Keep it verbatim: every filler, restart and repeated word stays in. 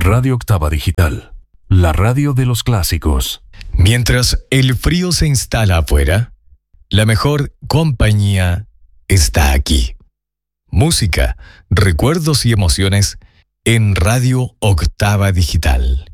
Radio Octava Digital, la radio de los clásicos. Mientras el frío se instala afuera, la mejor compañía está aquí. Música, recuerdos y emociones en Radio Octava Digital.